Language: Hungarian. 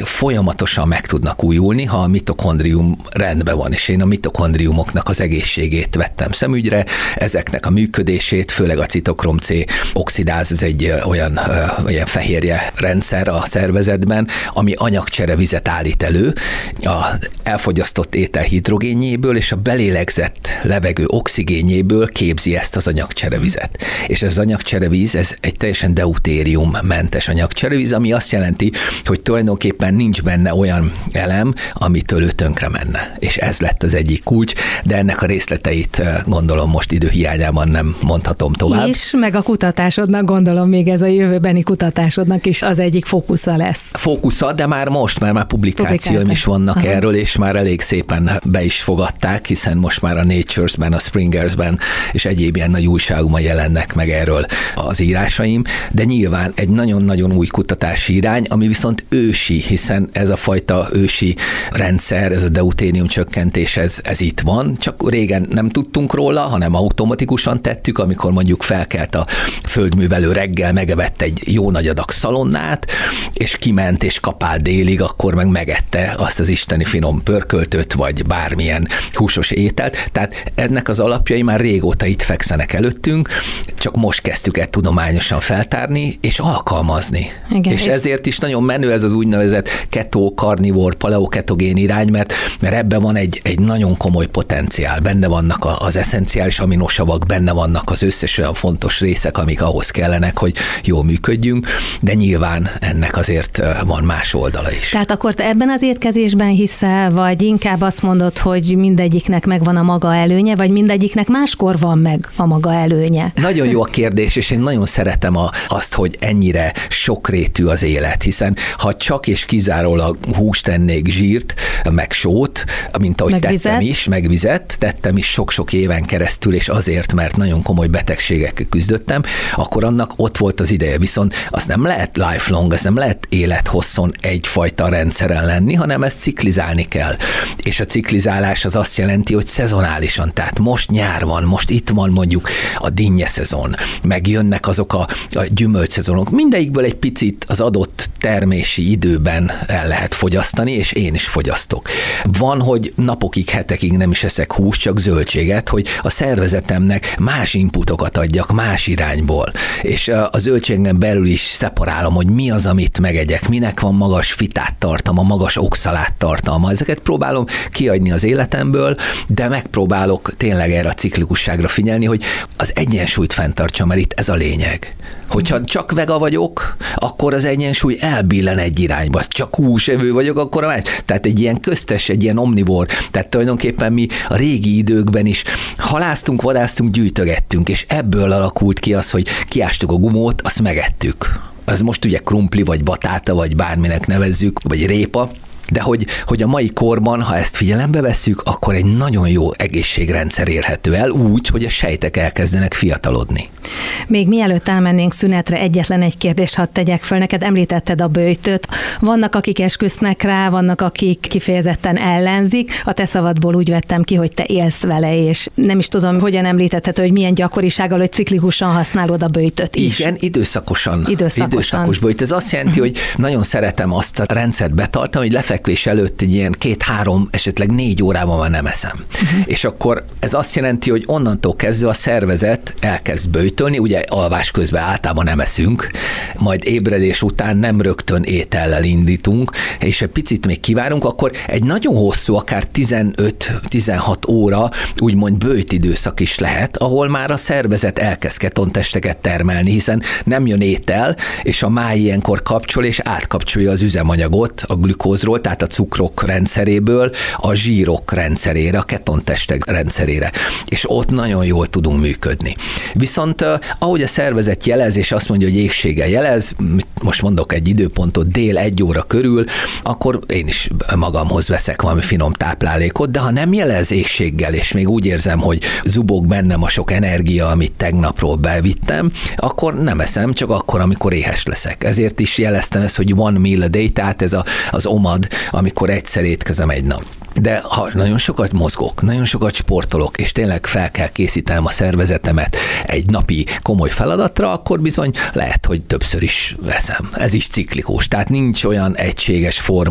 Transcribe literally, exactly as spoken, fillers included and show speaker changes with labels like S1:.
S1: folyamatosan meg tudnak újulni, ha a mitokondrium rendben van, és én a mitokondriumoknak az egészségét vettem szemügyre, ezeknek a működését, főleg a citokrom C oxidáz, ez egy olyan, olyan fehérje rendszer a szervezetben, ami anyagcsere vizet állít elő, az elfogyasztott étel hidrogénjéből és a belélegzett levegő oxigénjéből képzi ezt az anyagcserevizet. És ez az anyagcserevíz, ez egy teljesen deutériummentes anyagcserevíz, ami azt jelenti, hogy tulajdonképpen nincs benne olyan elem, amitől ő tönkre menne. És ez lett az egyik kulcs, de ennek a részleteit gondolom most időhiányában nem mondhatom tovább.
S2: És meg a kutatásodnak, gondolom még ez a jövőbeni kutatásodnak is az egyik fókusza lesz.
S1: Fókusza, de már most, mert már publikációim is vannak Aha. erről, és már elég szépen be is fogadták, hiszen most már a Naturesben, a Springersben és egyéb ilyen nagy újságokban jelennek meg erről az írásaim, de nyilván egy nagyon-nagyon új kutatási irány, ami viszont ősi, hiszen ez a fajta ősi rendszer, ez a deutérium csökkentés, ez, ez itt van, csak régen nem tudtunk róla, hanem automatikusan tettük, amikor mondjuk felkelt a földművelő reggel, megevett egy jó nagy adag szalonnát, és kiment és kapált délig, akkor meg megette azt az isteni finom pörköltöt, vagy bármilyen húsos ételt. Tehát ennek az alapjai már régóta itt fekszenek előttünk, csak most kezdtük el tudományosan feltárni, és alkalmazni. Igen, és, és ezért is nagyon menő ez az úgynevezett keto, karnivór, paleoketogén irány, mert, mert ebben van egy, egy nagyon komoly potenciál. Benne vannak az eszenciális aminosavak, benne vannak az összes olyan fontos részek, amik ahhoz kellenek, hogy jól működjünk, de nyilván ennek azért van más oldala is.
S2: Tehát akkor te ebben az étkezésben hiszel, vagy inkább azt mondod, hogy mindegyiknek megvan a maga előnye, vagy mindegyiknek máskor van meg a maga előnye?
S1: Nagyon jó a kérdés, és én nagyon szeretem a, azt, hogy ennyire sokrétű az élet, hiszen ha csak és kizárólag húst tennék, zsírt, meg sót, mint ahogy
S2: meg
S1: tettem
S2: vizet.
S1: is, meg vizet, tettem is sok-sok éven keresztül, és azért, mert nagyon komoly betegségekkel küzdöttem, akkor annak ott volt az ideje. Viszont az nem lehet lifelong, ez nem lehet élethosszon egyfajta rendszeren lenni, hanem ezt ciklizálni kell. És a ciklizálás az azt jelenti, hogy szezonálisan, tehát most nyár van, most itt van mondjuk a dinnye szezon, meg jönnek azok a, a gyümölcsszezonok. Mindegyikből egy picit az adott termési időben el lehet fogyasztani, és én is fogyasztok. Van, hogy napokig, hetekig nem is eszek húst, csak zöldséget, hogy a szervezetemnek más inputokat adjak, más irányból. És a zöldségen belül is szeparálom, hogy mi az, amit megegyek, minek van magas fitát tartalma, magas oxalát tartalma. Ezeket próbálom kiadni az életemből, de megpróbálok tényleg erre a ciklikusságra figyelni, hogy az egyensúlyt fenntartsam, mert itt ez a lényeg. Hogyha csak vega vagyok, akkor az egyensúly elbillen egy irányba. Csak húsevő vagyok, akkor a más. Tehát egy ilyen köztes, egy ilyen omnivór. Tehát tulajdonképpen mi a régi időkben is haláztunk, vadásztunk, gyűjtögettünk, és ebből alakult ki az, hogy kiástuk a gumót, azt megettük. Az most ugye krumpli, vagy batáta, vagy bárminek nevezzük, vagy répa, de hogy, hogy a mai korban, ha ezt figyelembe vesszük, akkor egy nagyon jó egészségrendszer érhető el úgy, hogy a sejtek elkezdenek fiatalodni.
S2: Még mielőtt elmennénk szünetre, egyetlen egy kérdést hadd tegyek föl. Neked említetted a böjtöt. Vannak, akik esküsznek rá, vannak, akik kifejezetten ellenzik. A te szavadból úgy vettem ki, hogy te élsz vele, és nem is tudom, hogyan említetted, hogy milyen gyakorisággal, hogy ciklikusan használod a böjtöt is.
S1: Igen, időszakosan.
S2: Időszakosan.
S1: Időszakos böjt. Ez azt jelenti, hogy nagyon szeretem azt a rendszert betartani, hogy lefekvés előtt egy ilyen két-három, esetleg négy órában már nem eszem. Uh-huh. És akkor ez azt jelenti, hogy onnantól kezdve a szervezet elkezd böjtölni, ugye alvás közben általában nem eszünk, majd ébredés után nem rögtön étellel indítunk, és egy picit még kivárunk, akkor egy nagyon hosszú, akár tizenöt-tizenhat óra úgymond böjt időszak is lehet, ahol már a szervezet elkezd ketontesteket termelni, hiszen nem jön étel, és a máj ilyenkor kapcsol, és átkapcsolja az üzemanyagot a glükózról, tehát a cukrok rendszeréből a zsírok rendszerére, a ketontestek rendszerére. És ott nagyon jól tudunk működni. Viszont ahogy a szervezet jelez, és azt mondja, hogy égséggel jelez, most mondok egy időpontot, dél egy óra körül, akkor én is magamhoz veszek valami finom táplálékot, de ha nem jelez égséggel, és még úgy érzem, hogy zubog bennem a sok energia, amit tegnapról bevittem, akkor nem eszem, csak akkor, amikor éhes leszek. Ezért is jeleztem ezt, hogy one meal a day, tehát ez a, az omad, amikor egyszer étkezem egy nap. De ha nagyon sokat mozgok, nagyon sokat sportolok, és tényleg fel kell készítenem a szervezetemet egy napi komoly feladatra, akkor bizony lehet, hogy többször is veszem. Ez is ciklikus, tehát nincs olyan egységes forma,